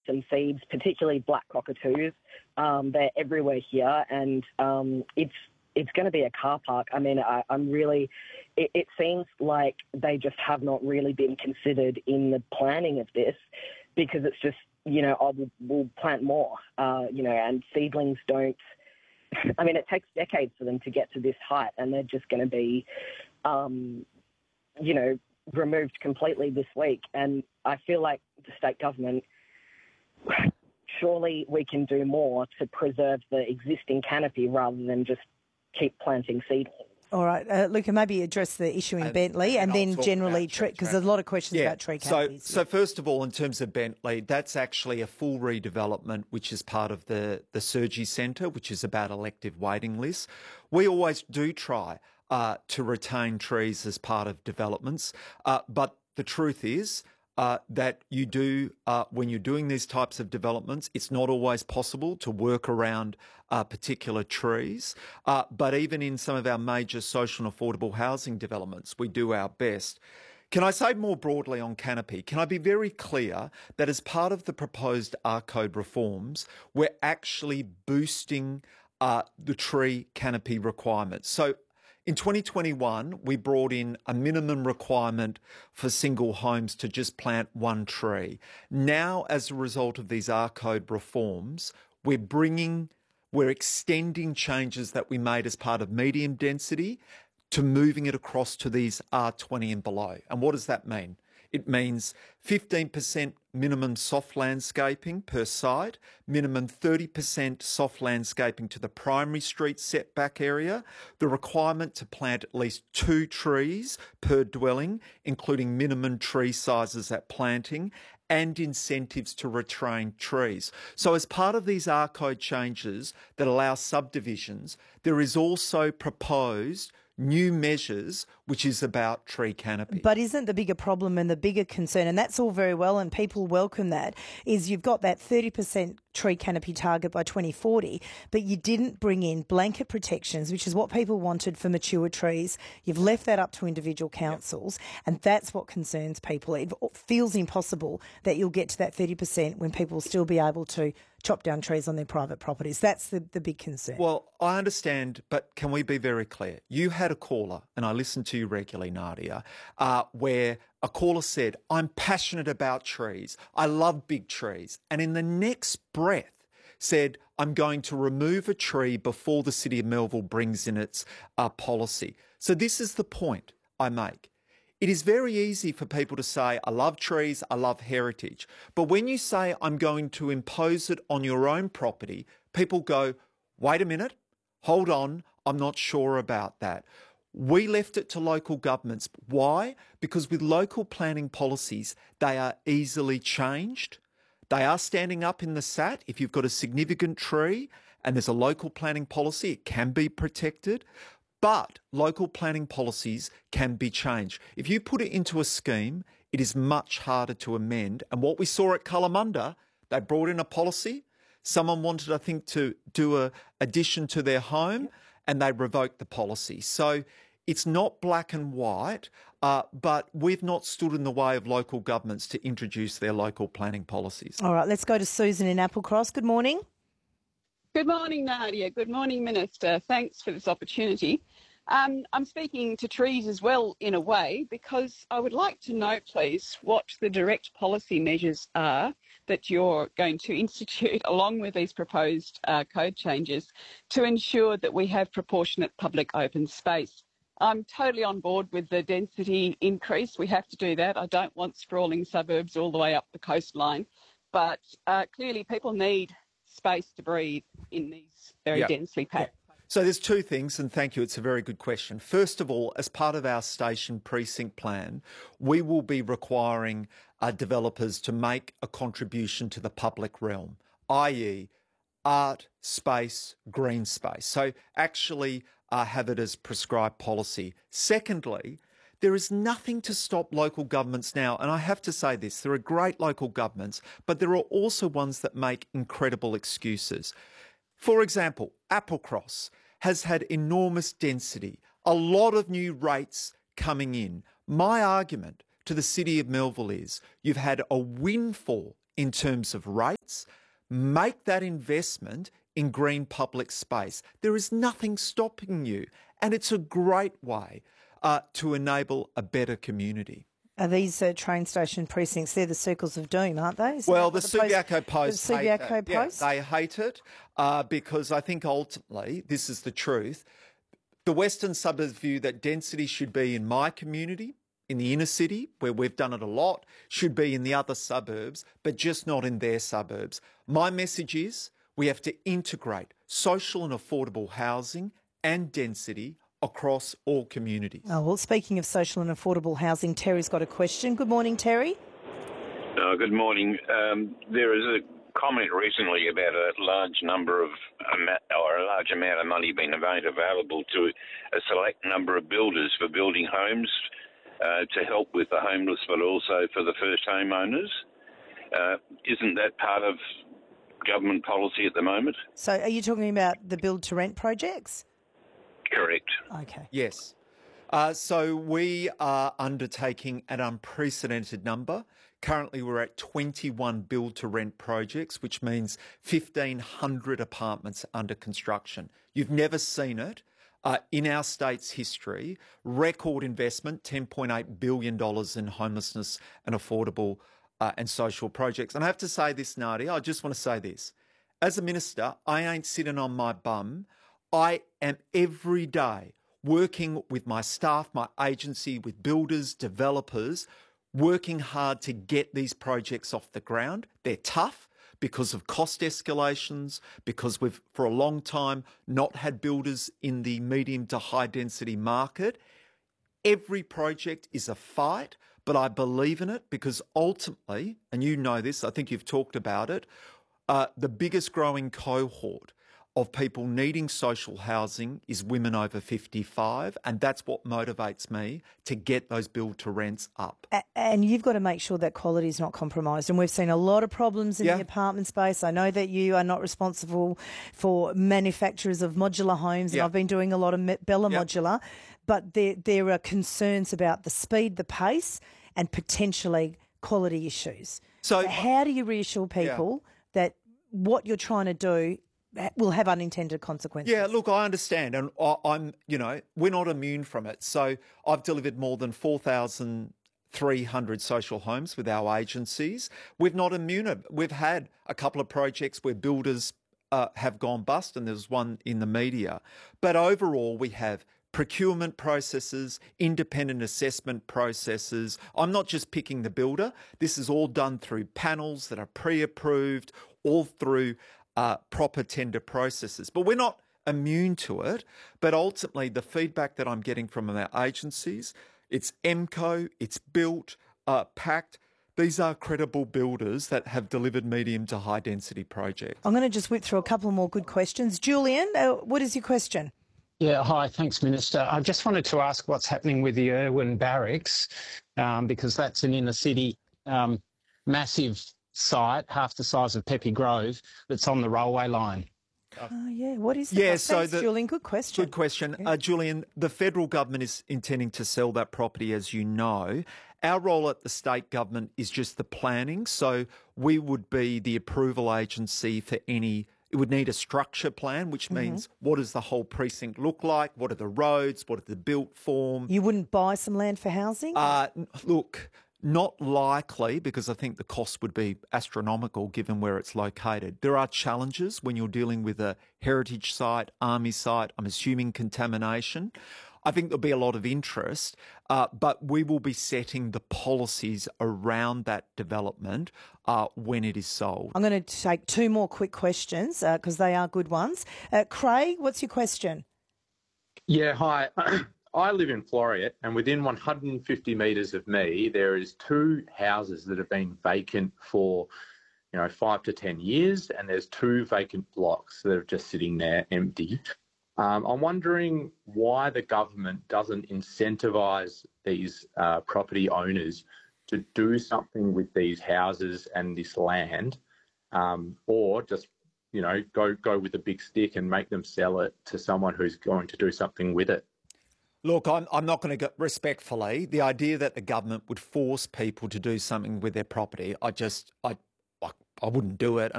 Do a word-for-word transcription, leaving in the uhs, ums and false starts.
and seeds, particularly black cockatoos. Um, they're everywhere here, and um, it's it's going to be a car park. I mean, I, I'm really, it, it seems like they just have not really been considered in the planning of this, because it's just, you know, oh, we'll, we'll plant more, uh, you know, and seedlings don't, I mean, it takes decades for them to get to this height, and they're just going to be, um, you know, removed completely this week. And I feel like the state government, surely we can do more to preserve the existing canopy rather than just keep planting seedlings. All right, uh, Luca, maybe address the issue in and, Bentley and, and then generally, because tree, there's a lot of questions yeah. about tree so, canopies. So first of all, in terms of Bentley, that's actually a full redevelopment, which is part of the, the Sergi Centre, which is about elective waiting lists. We always do try uh, to retain trees as part of developments, uh, but the truth is, Uh, that you do, uh, when you're doing these types of developments, it's not always possible to work around uh, particular trees. Uh, but even in some of our major social and affordable housing developments, we do our best. Can I say more broadly on canopy? Can I be very clear that as part of the proposed R Code reforms, we're actually boosting uh, the tree canopy requirements? So in twenty twenty-one, we brought in a minimum requirement for single homes to just plant one tree. Now, as a result of these R Code reforms, we're bringing, we're extending changes that we made as part of medium density to moving it across to these R twenty and below. And what does that mean? It means fifteen percent minimum soft landscaping per site, minimum thirty percent soft landscaping to the primary street setback area, the requirement to plant at least two trees per dwelling, including minimum tree sizes at planting, and incentives to retrain trees. So as part of these R Code changes that allow subdivisions, there is also proposed new measures, which is about tree canopy. But isn't the bigger problem and the bigger concern, and that's all very well and people welcome that, is you've got that thirty percent tree canopy target by twenty forty, but you didn't bring in blanket protections, which is what people wanted for mature trees. You've left that up to individual councils, yep. and that's what concerns people. It feels impossible that you'll get to that thirty percent when people will still be able to chop down trees on their private properties. That's the, the big concern. Well, I understand, but can we be very clear? You had a caller, and I listened to you regularly, Nadia, uh, where a caller said, I'm passionate about trees. I love big trees. And in the next breath said, I'm going to remove a tree before the City of Melville brings in its uh, policy. So this is the point I make. It is very easy for people to say, I love trees, I love heritage. But when you say, I'm going to impose it on your own property, people go, wait a minute, hold on, I'm not sure about that. We left it to local governments. Why? Because with local planning policies, they are easily changed. They are standing up in the S A T. If you've got a significant tree and there's a local planning policy, it can be protected. But local planning policies can be changed. If you put it into a scheme, it is much harder to amend. And what we saw at Kalamunda, they brought in a policy. Someone wanted, I think, to do a addition to their home, and they revoked the policy. So it's not black and white, uh, but we've not stood in the way of local governments to introduce their local planning policies. All right, let's go to Susan in Applecross. Good morning. Good morning, Nadia. Good morning, Minister. Thanks for this opportunity. Um, I'm speaking to trees as well, in a way, because I would like to know, please, what the direct policy measures are that you're going to institute along with these proposed uh, code changes to ensure that we have proportionate public open space. I'm totally on board with the density increase. We have to do that. I don't want sprawling suburbs all the way up the coastline. But uh, clearly people need space to breathe in these very yep. densely packed. Yep. So there's two things, and thank you, it's a very good question. First of all, as part of our station precinct plan, we will be requiring uh, developers to make a contribution to the public realm, that is art, space, green space. So actually uh, have it as prescribed policy. Secondly, there is nothing to stop local governments now, and I have to say this, there are great local governments, but there are also ones that make incredible excuses. For example, Applecross has had enormous density, a lot of new rates coming in. My argument to the City of Melville is you've had a windfall in terms of rates, make that investment in green public space. There is nothing stopping you, and it's a great way uh, to enable a better community. Are these uh, train station precincts? They're the circles of doom, aren't they? Is well, the, the Subiaco Post, the hate Subiaco it. Post? Yeah, they hate it uh, because I think ultimately, this is the truth, the Western suburbs view that density should be in my community, in the inner city, where we've done it a lot, should be in the other suburbs, but just not in their suburbs. My message is we have to integrate social and affordable housing and density across all communities. Oh, well, speaking of social and affordable housing, Terry's got a question. Good morning, Terry. Uh, good morning. Um, there is a comment recently about a large number of or a large amount of money being made available to a select number of builders for building homes uh, to help with the homeless, but also for the first homeowners. Uh, isn't that part of government policy at the moment? So, are you talking about the build to rent projects? Correct. Okay. Yes. Uh, so we are undertaking an unprecedented number. Currently, we're at twenty-one build-to-rent projects, which means fifteen hundred apartments under construction. You've never seen it uh, in our state's history. Record investment, ten point eight billion dollars in homelessness and affordable uh, and social projects. And I have to say this, Nadia, I just want to say this. As a minister, I ain't sitting on my bum. I am every day working with my staff, my agency, with builders, developers, working hard to get these projects off the ground. They're tough because of cost escalations, because we've for a long time not had builders in the medium to high density market. Every project is a fight, but I believe in it because ultimately, and you know this, I think you've talked about it, uh, the biggest growing cohort of people needing social housing is women over fifty-five, and that's what motivates me to get those build-to-rents up. And you've got to make sure that quality is not compromised. And we've seen a lot of problems in yeah. the apartment space. I know that you are not responsible for manufacturers of modular homes, yeah. and I've been doing a lot of Bella yeah. Modular, but there, there are concerns about the speed, the pace, and potentially quality issues. So, so how do you reassure people yeah. that what you're trying to do will have unintended consequences? Yeah, look, I understand. And I, I'm, you know, we're not immune from it. So I've delivered more than four thousand three hundred social homes with our agencies. We're not immune. We've had a couple of projects where builders uh, have gone bust, and there's one in the media. But overall, we have procurement processes, independent assessment processes. I'm not just picking the builder. This is all done through panels that are pre-approved, all through Uh, proper tender processes. But we're not immune to it. But ultimately, the feedback that I'm getting from our agencies, it's M C O, it's Built, uh, Pact. These are credible builders that have delivered medium to high density projects. I'm going to just whip through a couple more good questions. Julian, uh, what is your question? Yeah, hi, thanks, Minister. I just wanted to ask what's happening with the Irwin Barracks, um, because that's an inner city um, massive site, half the size of Pepe Grove, that's on the railway line. Oh, yeah. What is that? Yeah, oh, so thanks, the, Julian. Good question. Good question. Yeah. Uh, Julian, the federal government is intending to sell that property, as you know. Our role at the state government is just the planning. So we would be the approval agency for any, it would need a structure plan, which means mm-hmm. what does the whole precinct look like? What are the roads? What are the built form? You wouldn't buy some land for housing? Uh, look, not likely, because I think the cost would be astronomical given where it's located. There are challenges when you're dealing with a heritage site, army site, I'm assuming contamination. I think there'll be a lot of interest, uh, but we will be setting the policies around that development uh, when it is sold. I'm going to take two more quick questions because uh, they are good ones. Uh, Craig, what's your question? Yeah, hi. I live in Floreat, and within one hundred fifty metres of me, there is two houses that have been vacant for, you know, five to ten years, and there's two vacant blocks that are just sitting there empty. Um, I'm wondering why the government doesn't incentivise these uh, property owners to do something with these houses and this land, um, or just, you know, go go with a big stick and make them sell it to someone who's going to do something with it. Look, I'm, I'm not going to go respectfully. The idea that the government would force people to do something with their property, I just, I, I I wouldn't do it.